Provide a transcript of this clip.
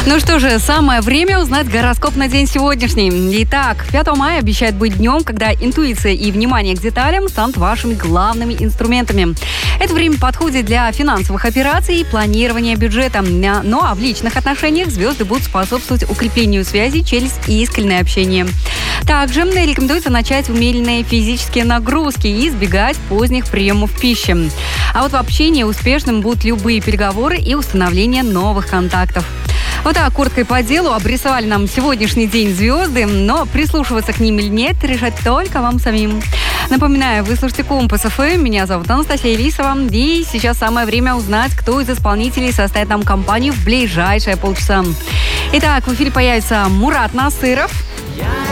Ну что же, самое время узнать гороскоп на день сегодняшний. Итак, 5 мая обещает быть днем, когда интуиция и внимание к деталям станут вашими главными инструментами. Это время подходит для финансовых операций и планирования бюджета. Ну а в личных отношениях звезды будут способствовать укреплению связей через искреннее общение. Также рекомендуется начать умеренные физические нагрузки и избегать поздних приемов пищи. А вот в общении успешным будут любые переговоры и установление новых контактов. Вот так, коротко и по делу обрисовали нам сегодняшний день звезды, но прислушиваться к ним или нет, решать только вам самим. Напоминаю, вы слушаете Компас ФМ, меня зовут Анастасия Лисова, и сейчас самое время узнать, кто из исполнителей составит нам компанию в ближайшие полчаса. Итак, в эфире появится Мурат Насыров.